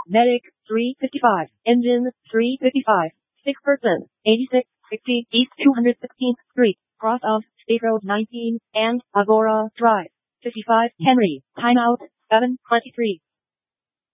Medic 355. Engine 355. 6%. 8660 East 216th Street. Cross of State Road 19 and Agora Drive. 55 Henry. Timeout 7:23.